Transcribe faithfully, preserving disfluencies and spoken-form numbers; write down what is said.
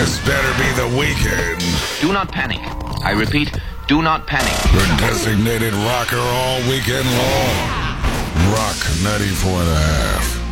This better be the weekend. Do not panic. I repeat, do not panic. The designated rocker all weekend long. Rock ninety-four and a half.